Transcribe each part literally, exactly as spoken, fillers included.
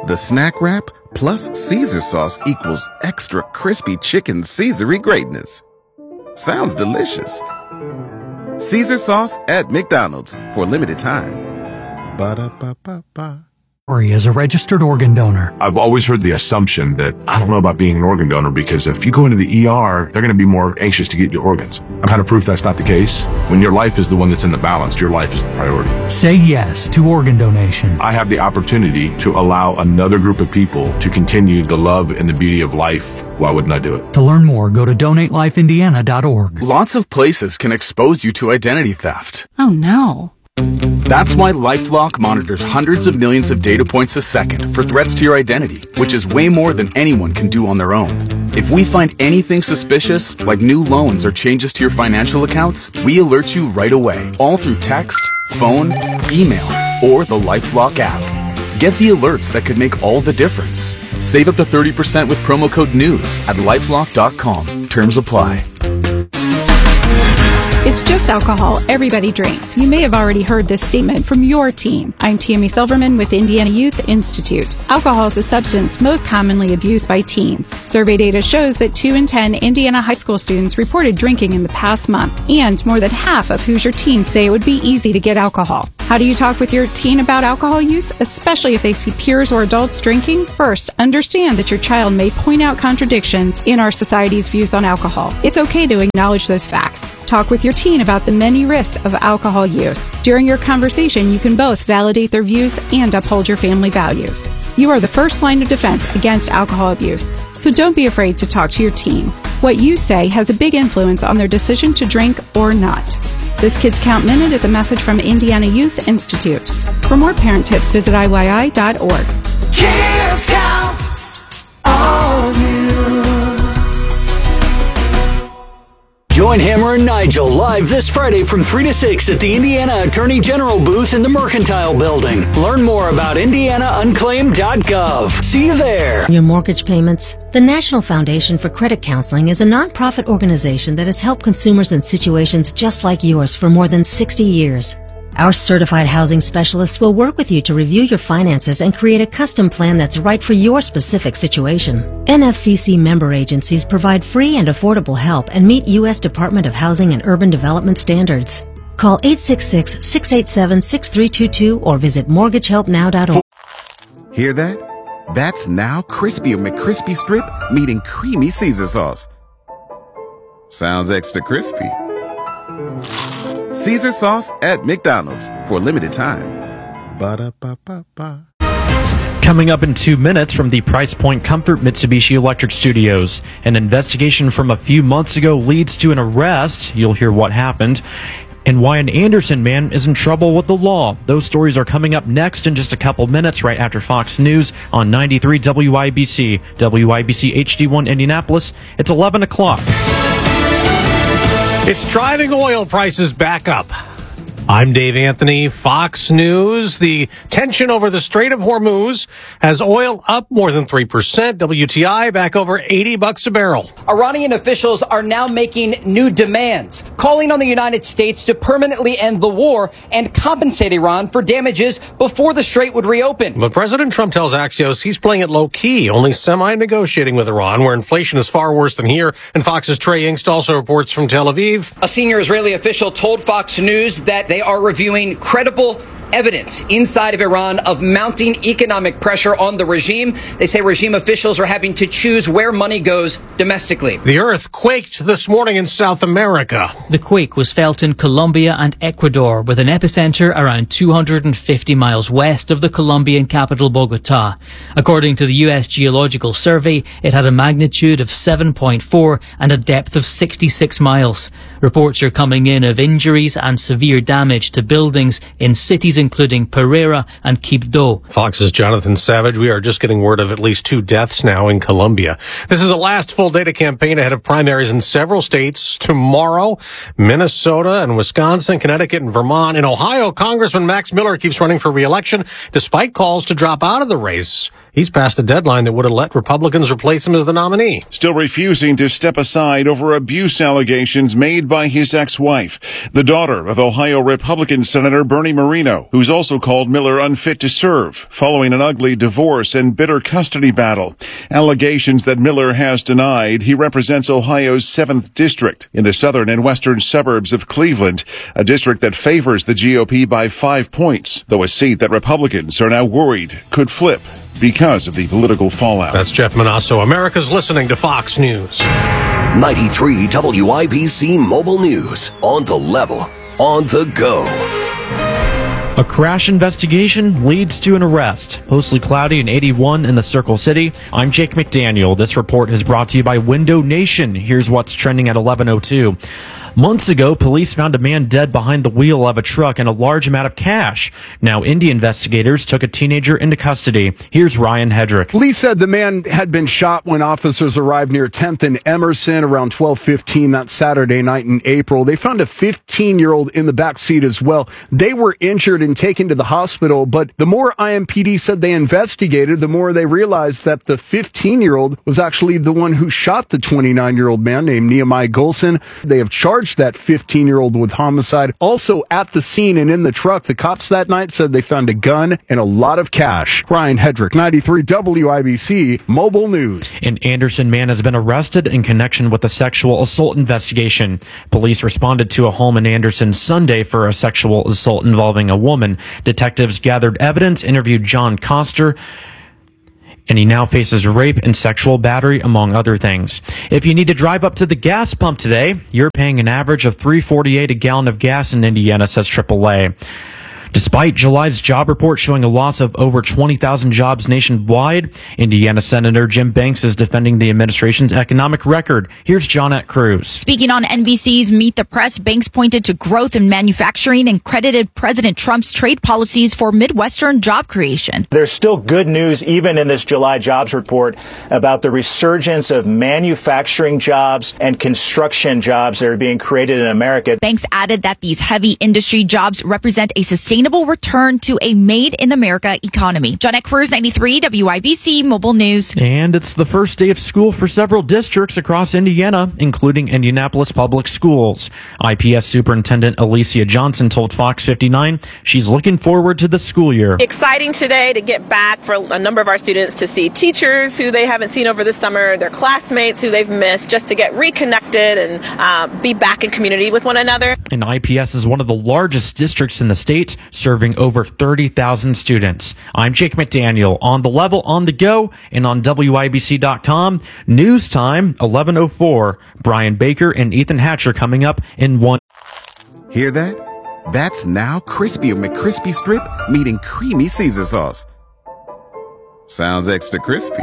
The snack wrap plus Caesar sauce equals extra crispy chicken Caesary greatness. Sounds delicious. Caesar sauce at McDonald's for a limited time. Ba-da-ba-ba-ba. As a registered organ donor. I've always heard the assumption that I don't know about being an organ donor because if you go into the E R, they're going to be more anxious to get your organs. I'm kind of proof that's not the case. When your life is the one that's in the balance, your life is the priority. Say yes to organ donation. I have the opportunity to allow another group of people to continue the love and the beauty of life. Why wouldn't I do it? To learn more, go to donate life indiana dot org. Lots of places can expose you to identity theft. Oh no. That's why LifeLock monitors hundreds of millions of data points a second for threats to your identity, which is way more than anyone can do on their own. If we find anything suspicious, like new loans or changes to your financial accounts, we alert you right away, all through text, phone, email, or the LifeLock app. Get the alerts that could make all the difference. Save up to thirty percent with promo code NEWS at lifelock dot com. Terms apply. It's just alcohol. Everybody drinks. You may have already heard this statement from your teen. I'm Tammy Silverman with Indiana Youth Institute. Alcohol is the substance most commonly abused by teens. Survey data shows that two in ten Indiana high school students reported drinking in the past month, and more than half of Hoosier teens say it would be easy to get alcohol. How do you talk with your teen about alcohol use, especially if they see peers or adults drinking? First, understand that your child may point out contradictions in our society's views on alcohol. It's okay to acknowledge those facts. Talk with your teen about the many risks of alcohol use. During your conversation, you can both validate their views and uphold your family values. You are the first line of defense against alcohol abuse, so don't be afraid to talk to your teen. What you say has a big influence on their decision to drink or not. This Kids Count Minute is a message from Indiana Youth Institute. For more parent tips, visit I Y I dot org. Kids Count on you. Join Hammer and Nigel live this Friday from three to six at the Indiana Attorney General booth in the Mercantile Building. Learn more about indiana unclaimed dot gov. See you there. Your mortgage payments. The National Foundation for Credit Counseling is a nonprofit organization that has helped consumers in situations just like yours for more than sixty years. Our certified housing specialists will work with you to review your finances and create a custom plan that's right for your specific situation. N F C C member agencies provide free and affordable help and meet U S Department of Housing and Urban Development standards. Call eight six six, six eight seven, six three two two or visit mortgage help now dot org. Hear that? That's now Crispy McCrispy Strip meeting creamy Caesar sauce. Sounds extra crispy. Caesar sauce at McDonald's for a limited time. Ba-da-ba-ba-ba. Coming up in two minutes from the Price Point Comfort Mitsubishi Electric Studios. An investigation from a few months ago leads to an arrest. You'll hear what happened. And why an Anderson man is in trouble with the law. Those stories are coming up next in just a couple minutes right after Fox News on ninety-three W I B C. W I B C H D one Indianapolis. It's eleven o'clock. It's driving oil prices back up. I'm Dave Anthony, Fox News. The tension over the Strait of Hormuz has oil up more than three percent. W T I back over eighty bucks a barrel. Iranian officials are now making new demands, calling on the United States to permanently end the war and compensate Iran for damages before the Strait would reopen. But President Trump tells Axios he's playing it low-key, only semi-negotiating with Iran, where inflation is far worse than here. And Fox's Trey Inkst also reports from Tel Aviv. A senior Israeli official told Fox News that they are reviewing credible evidence inside of Iran of mounting economic pressure on the regime. They say regime officials are having to choose where money goes domestically. The earth quaked this morning in South America. The quake was felt in Colombia and Ecuador, with an epicenter around two hundred fifty miles west of the Colombian capital, Bogota. According to the U S Geological Survey, it had a magnitude of seven point four and a depth of sixty-six miles. Reports are coming in of injuries and severe damage to buildings in cities including Pereira and Quibdó. Fox's Jonathan Savage. We are just getting word of at least two deaths now in Colombia. This is a last full data campaign ahead of primaries in several states tomorrow. Minnesota and Wisconsin, Connecticut and Vermont. In Ohio, Congressman Max Miller keeps running for re-election despite calls to drop out of the race. He's passed a deadline that would have let Republicans replace him as the nominee. Still refusing to step aside over abuse allegations made by his ex-wife, the daughter of Ohio Republican Senator Bernie Moreno. who's also called Miller unfit to serve following an ugly divorce and bitter custody battle. Allegations that Miller has denied. He represents Ohio's seventh district in the southern and western suburbs of Cleveland, a district that favors the G O P by five points, though a seat that Republicans are now worried could flip because of the political fallout. That's Jeff Manasso. America's listening to Fox News. ninety-three W I B C Mobile News. On the level. On the go. A crash investigation leads to an arrest. Mostly cloudy and eighty-one in the Circle City. I'm Jake McDaniel. This report is brought to you by Window Nation. Here's what's trending at eleven oh two. Months ago, police found a man dead behind the wheel of a truck and a large amount of cash. Now, Indy investigators took a teenager into custody. Here's Ryan Hedrick. Police said the man had been shot when officers arrived near tenth and Emerson around twelve fifteen that Saturday night in April. They found a fifteen-year-old in the back seat as well. They were injured and taken to the hospital, but the more I M P D said they investigated, the more they realized that the fifteen-year-old was actually the one who shot the twenty-nine-year-old man named Nehemiah Golson. They have charged that fifteen-year-old with homicide. Also at the scene and in the truck, the cops that night said they found a gun and a lot of cash. Ryan Hedrick, ninety-three W I B C Mobile News. An Anderson man has been arrested in connection with a sexual assault investigation. Police responded to a home in Anderson Sunday for a sexual assault involving a woman. Detectives gathered evidence, interviewed John Coster, and he now faces rape and sexual battery, among other things. If you need to drive up to the gas pump today, you're paying an average of three forty-eight a gallon of gas in Indiana, says triple A. Despite July's job report showing a loss of over twenty thousand jobs nationwide, Indiana Senator Jim Banks is defending the administration's economic record. Here's Johnette Cruz. Speaking on N B C's Meet the Press, Banks pointed to growth in manufacturing and credited President Trump's trade policies for Midwestern job creation. There's still good news, even in this July jobs report, about the resurgence of manufacturing jobs and construction jobs that are being created in America. Banks added that these heavy industry jobs represent a sustainable return to a made-in-America economy. Johnette Cruz, ninety-three W I B C Mobile News. And it's the first day of school for several districts across Indiana, including Indianapolis Public Schools. I P S Superintendent Alicia Johnson told Fox fifty-nine she's looking forward to the school year. Exciting today to get back for a number of our students to see teachers who they haven't seen over the summer, their classmates who they've missed, just to get reconnected and uh, be back in community with one another. And I P S is one of the largest districts in the state, serving over thirty thousand students. I'm Jake McDaniel, on the level, on the go, and on W I B C dot com. News time, eleven oh four. Brian Baker and Ethan Hatcher coming up in one. Hear that? That's now Crispy McCrispy Strip meeting Creamy Caesar Sauce. Sounds extra crispy.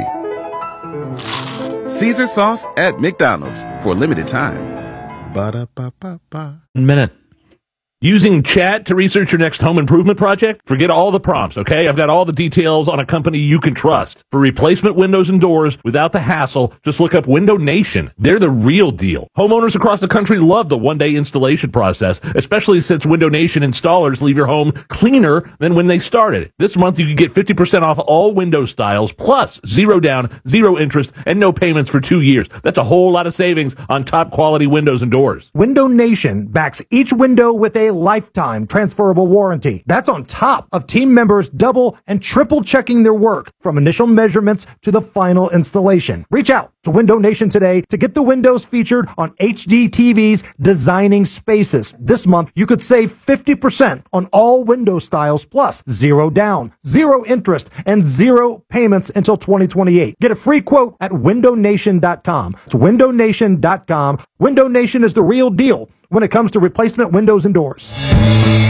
Caesar Sauce at McDonald's for a limited time. Ba-da-ba-ba-ba. Minute. Using chat to research your next home improvement project? Forget all the prompts, okay? I've got all the details on a company you can trust. For replacement windows and doors without the hassle, just look up Window Nation. They're the real deal. Homeowners across the country love the one-day installation process, especially since Window Nation installers leave your home cleaner than when they started. This month, you can get fifty percent off all window styles, plus zero down, zero interest, and no payments for two years. That's a whole lot of savings on top-quality windows and doors. Window Nation backs each window with a lifetime transferable warranty. That's on top of team members double and triple checking their work from initial measurements to the final installation. Reach out to Window Nation today to get the windows featured on H D T V's Designing Spaces. This month, you could save fifty percent on all window styles, plus zero down, zero interest, and zero payments until twenty twenty-eight. Get a free quote at window nation dot com. It's window nation dot com. Window Nation is the real deal when it comes to replacement windows and doors.